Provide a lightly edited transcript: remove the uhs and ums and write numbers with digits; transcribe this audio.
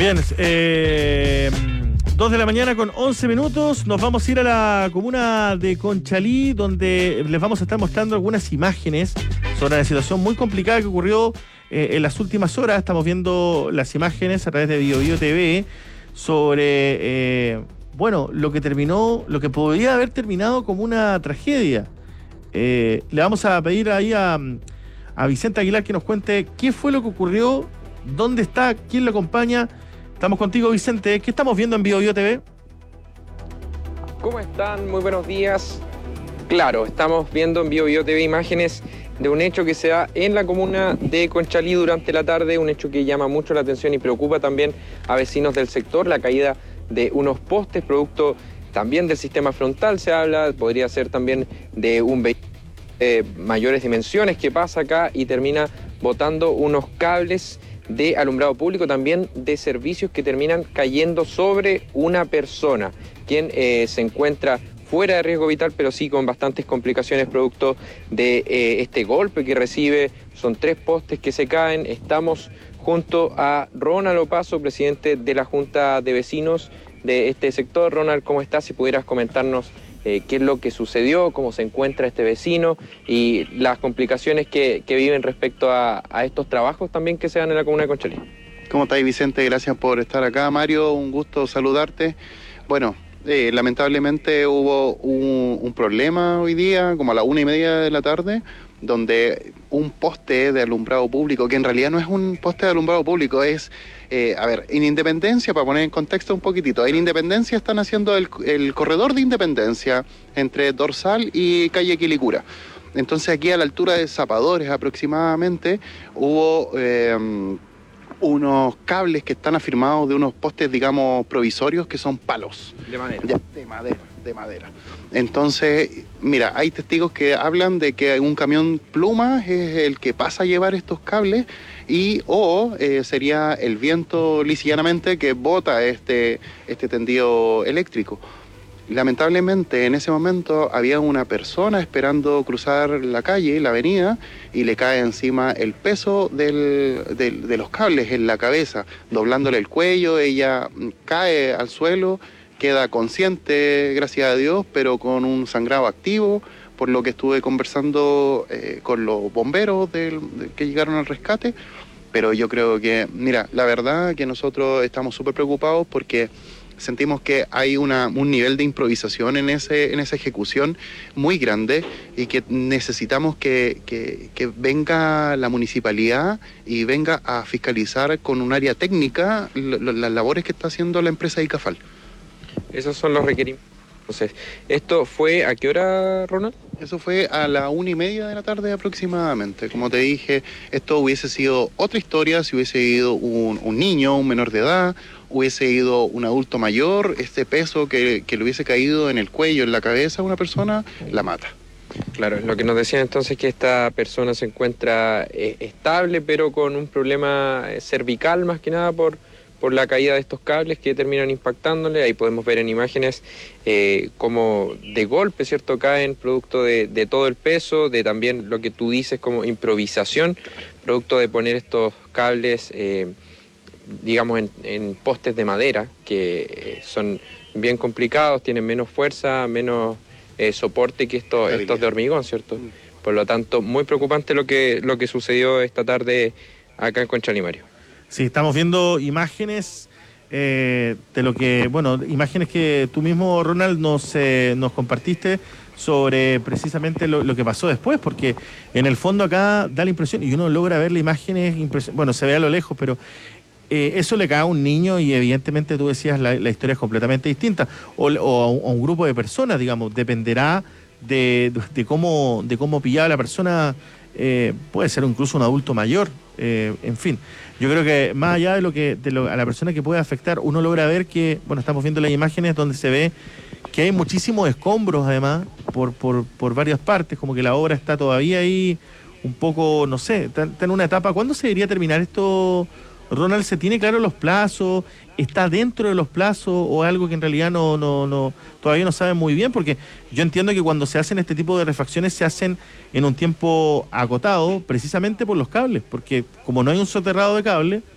Bien, 2 de la mañana con 11 minutos. Nos vamos a ir a la comuna de Conchalí, donde les vamos a estar mostrando algunas imágenes sobre una situación muy complicada que ocurrió en las últimas horas. Estamos viendo las imágenes a través de BioBio TV sobre, lo que podría haber terminado como una tragedia. Le vamos a pedir ahí a Vicente Aguilar que nos cuente qué fue lo que ocurrió, dónde está, quién lo acompaña. Estamos contigo, Vicente. ¿Qué estamos viendo en BioBio TV? ¿Cómo están? Muy buenos días. Claro, estamos viendo en BioBio TV imágenes de un hecho que se da en la comuna de Conchalí durante la tarde, un hecho que llama mucho la atención y preocupa también a vecinos del sector, la caída de unos postes, producto también del sistema frontal, se habla, podría ser también de un vehículo de mayores dimensiones que pasa acá y termina botando unos cables de alumbrado público, también de servicios que terminan cayendo sobre una persona, quien se encuentra fuera de riesgo vital, pero sí con bastantes complicaciones producto de este golpe que recibe. Son 3 postes que se caen. Estamos junto a Ronald Opaso, presidente de la Junta de Vecinos de este sector. Ronald, ¿cómo estás? Si pudieras comentarnos qué es lo que sucedió, cómo se encuentra este vecino y las complicaciones que viven respecto a estos trabajos también que se dan en la comuna de Conchalí. ¿Cómo estás, Vicente? Gracias por estar acá, Mario. Un gusto saludarte. Bueno, lamentablemente hubo un problema hoy día, como a las 1:30 de la tarde, donde un poste de alumbrado público, que en realidad no es un poste de alumbrado público, es, en Independencia, para poner en contexto un poquitito, en Independencia están haciendo el corredor de Independencia entre Dorsal y calle Quilicura. Entonces aquí a la altura de Zapadores aproximadamente hubo unos cables que están afirmados de unos postes, digamos, provisorios que son palos. De madera. De madera. Entonces, mira, hay testigos que hablan de que un camión pluma es el que pasa a llevar estos cables o sería el viento lisa y llanamente que bota este tendido eléctrico. Lamentablemente en ese momento había una persona esperando cruzar la calle, la avenida, y le cae encima el peso de los cables en la cabeza, doblándole el cuello. Ella cae al suelo, queda consciente, gracias a Dios, pero con un sangrado activo, por lo que estuve conversando con los bomberos que llegaron al rescate. Pero yo creo que, mira, la verdad que nosotros estamos súper preocupados porque sentimos que hay un nivel de improvisación en esa ejecución muy grande y que necesitamos que venga la municipalidad y venga a fiscalizar con un área técnica las labores que está haciendo la empresa ICAFAL. Esos son los requerimientos. Entonces, ¿esto fue a qué hora, Ronald? Eso fue a las 1:30 de la tarde aproximadamente. Como te dije, esto hubiese sido otra historia si hubiese ido un niño, un menor de edad, hubiese ido un adulto mayor. Este peso que le hubiese caído en el cuello, en la cabeza a una persona, la mata. Claro, lo que nos decían entonces es que esta persona se encuentra estable, pero con un problema cervical más que nada por la caída de estos cables que terminan impactándole. Ahí podemos ver en imágenes como de golpe, ¿cierto?, caen producto de todo el peso, de también lo que tú dices como improvisación, producto de poner estos cables, digamos, en postes de madera, que son bien complicados, tienen menos fuerza, menos soporte que estos de hormigón, ¿cierto? Por lo tanto, muy preocupante lo que sucedió esta tarde acá en Conchalí, Mario. Sí, estamos viendo imágenes de lo que, imágenes que tú mismo, Ronald, nos compartiste sobre precisamente lo que pasó después, porque en el fondo acá da la impresión, y uno logra ver las imágenes, se ve a lo lejos, pero eso le cae a un niño y evidentemente tú decías la historia es completamente distinta, o a un grupo de personas, digamos, dependerá de cómo pillaba la persona, puede ser incluso un adulto mayor, en fin. Yo creo que más allá de a la persona que puede afectar, uno logra ver que, estamos viendo las imágenes donde se ve que hay muchísimos escombros además por varias partes, como que la obra está todavía ahí un poco, no sé, está en una etapa. ¿Cuándo se debería terminar esto, Ronald? ¿Se tiene claro los plazos? ¿Está dentro de los plazos o algo que en realidad todavía no saben muy bien? Porque yo entiendo que cuando se hacen este tipo de refacciones se hacen en un tiempo acotado precisamente por los cables, porque como no hay un soterrado de cable,